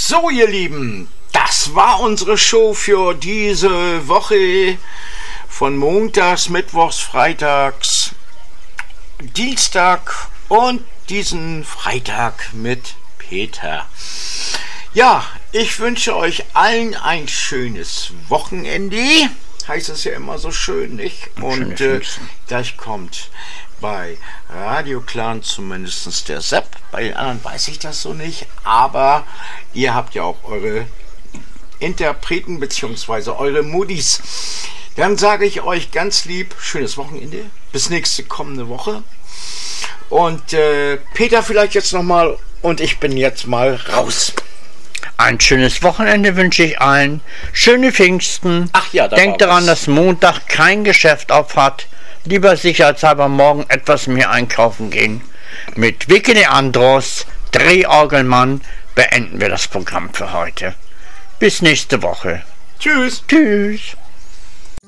So, ihr Lieben, das war unsere Show für diese Woche von Montags, Mittwochs, Freitags, Dienstag und diesen Freitag mit Peter. Ja, ich wünsche euch allen ein schönes Wochenende. Heißt es ja immer so schön, nicht? Und gleich kommt bei Radio Clan zumindest der Sepp. Bei den anderen weiß ich das so nicht. Aber ihr habt ja auch eure Interpreten bzw. eure Moody's. Dann sage ich euch ganz lieb, schönes Wochenende. Bis nächste kommende Woche. Und Peter vielleicht jetzt nochmal. Und ich bin jetzt mal raus. Ein schönes Wochenende wünsche ich allen. Schöne Pfingsten. Ach ja, denkt daran, dass Montag kein Geschäft auf hat. Lieber sicherheitshalber morgen etwas mehr einkaufen gehen. Mit Vicky Andros, Drehorgelmann, beenden wir das Programm für heute. Bis nächste Woche. Tschüss. Tschüss.